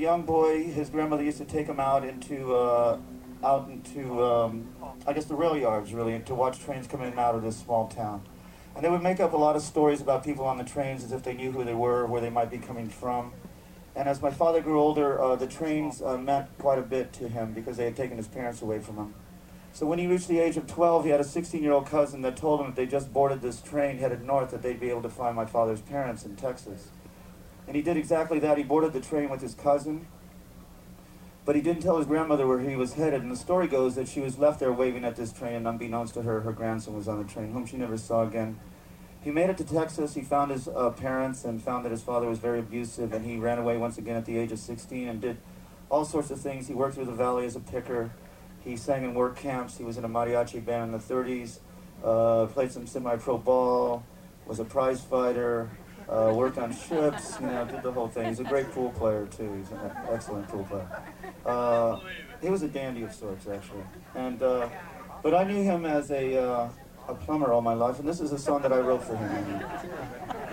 young boy, his grandmother used to take him out into, I guess the rail yards, really, to watch trains come in and out of this small town. And they would make up a lot of stories about people on the trains as if they knew who they were, where they might be coming from. And as my father grew older, the trains meant quite a bit to him because they had taken his parents away from him. So when he reached the age of 12, he had a 16-year-old cousin that told him that they just boarded this train headed north, that they'd be able to find my father's parents in Texas. And he did exactly that. He boarded the train with his cousin, but he didn't tell his grandmother where he was headed. And the story goes that she was left there waving at this train, and unbeknownst to her, her grandson was on the train, whom she never saw again. He made it to Texas. He found his parents and found that his father was very abusive, and he ran away once again at the age of 16 and did all sorts of things. He worked through the valley as a picker. He sang in work camps. He was in a mariachi band in the 30s, played some semi-pro ball, was a prize fighter, worked on ships, did the whole thing. He's a great pool player, too. He's an excellent pool player. He was a dandy of sorts, actually. And but I knew him as a plumber all my life, and this is a song that I wrote for him.